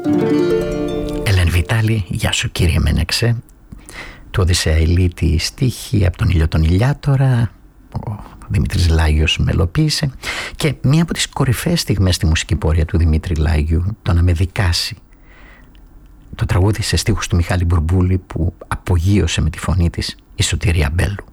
Ελένη Βιτάλη, γεια σου κύριε Μενεξέ. Του Οδυσσέα Ηλίτη στίχη από τον ήλιο τον Ηλιάτορα, ο Δημήτρης Λάγιος μελοποίησε, και μία από τις κορυφαίες στιγμές στη μουσική πορεία του Δημήτρη Λάγιου, το να με δικάσει. Το τραγούδι σε στίχους του Μιχάλη Μπουρμπούλη που απογείωσε με τη φωνή της η Σωτηρία Μπέλου.